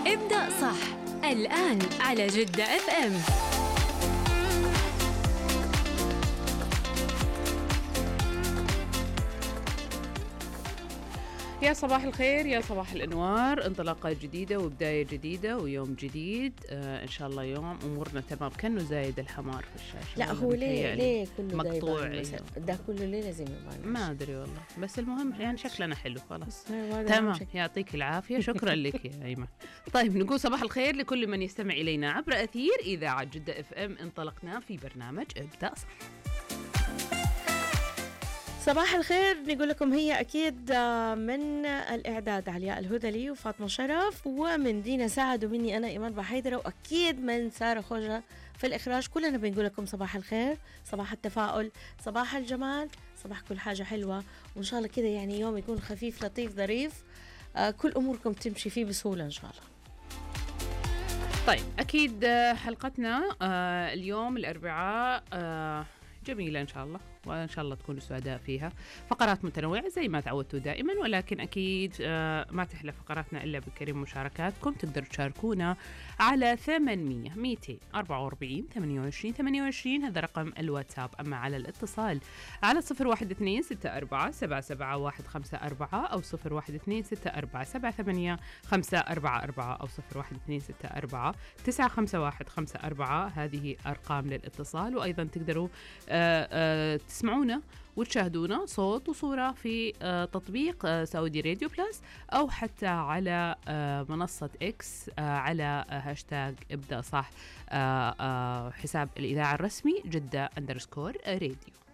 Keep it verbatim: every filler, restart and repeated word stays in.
ابدأ صح الآن على جدة اف ام. يا صباح الخير، يا صباح الانوار، انطلاقه جديده وبدايه جديده ويوم جديد. آه ان شاء الله يوم امورنا تمام. كانه زايد الحمار في الشاشه. لا هو ليه ليه كله مقطوع ده كله ليه لازم يبان؟ ما ادري والله، بس المهم يعني شكلنا حلو خلاص تمام. يعطيك العافيه. شكرا لك يا ايمن. طيب نقول صباح الخير لكل من يستمع الينا عبر اثير اذاعه جده اف ام. انطلقنا في برنامج ابدأ صح. صباح الخير نقول لكم هي أكيد من الإعداد علياء الهذلي وفاطمة شرف، ومن دينا سعد، ومني أنا إيمان بحيدرة، وأكيد من سارة خوجة في الإخراج. كلنا بنقول لكم صباح الخير، صباح التفاؤل، صباح الجمال، صباح كل حاجة حلوة، وإن شاء الله كده يعني يوم يكون خفيف لطيف ظريف، آه كل أموركم تمشي فيه بسهولة إن شاء الله. طيب أكيد حلقتنا آه اليوم الأربعاء آه جميلة إن شاء الله، وإن شاء الله تكونوا سعداء فيها. فقرات متنوعة زي ما تعودتوا دائما، ولكن أكيد ما تحلى فقراتنا إلا بكريم مشاركاتكم. تقدروا تشاركونا على ثمانمية ميتين أربعة وأربعين ثمانية وعشرين ثمانية وعشرين، هذا رقم الواتساب. أما على الاتصال على صفر واحد اثنين ستة أربعة سبعة سبعة واحد خمسة أربعة أو صفر واحد اثنين ستة أربعة سبعة ثمانية خمسة أربعة أربعة أو صفر واحد اثنين ستة أربعة تسعة خمسة واحد خمسة أربعة. هذه أرقام للاتصال. وأيضا تقدروا آآ آآ تسمعونا وتشاهدونا صوت وصورة في تطبيق سعودي راديو بلس، أو حتى على منصة إكس على هاشتاج ابدأ صح، حساب الإذاعة الرسمي جدة أندرسكور راديو.